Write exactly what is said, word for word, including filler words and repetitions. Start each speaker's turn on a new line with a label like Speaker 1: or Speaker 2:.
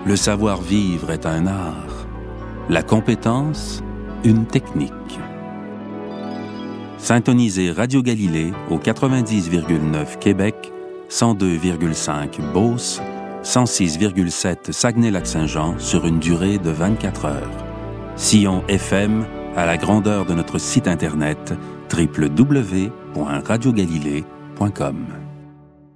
Speaker 1: Le savoir-vivre est un art. La compétence, une technique. Syntonisez Radio Galilée au quatre-vingt-dix virgule neuf Québec, cent deux virgule cinq Beauce, cent six virgule sept Saguenay-Lac-Saint-Jean sur une durée de vingt-quatre heures. Sillon F M à la grandeur de notre site internet w w w point radio galilée point com.